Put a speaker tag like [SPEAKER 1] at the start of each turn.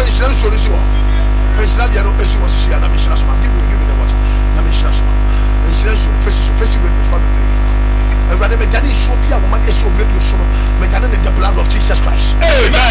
[SPEAKER 1] insurance solution. President Yano Esi was here. I'm give me the water. I'm insurance face family. I rather me Danny show be a woman is so radio so me the blood of Jesus Christ. Amen.